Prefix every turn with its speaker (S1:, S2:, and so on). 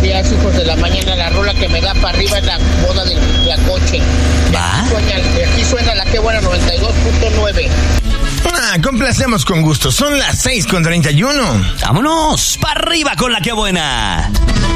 S1: días, hijos de la mañana. La rola que me da para arriba es la boda del coche.
S2: ¿Va?
S1: De aquí suena la que buena 92.9.
S3: Complacemos con gusto. Son las 6:31.
S2: ¡Vámonos! ¡Para arriba con la que buena!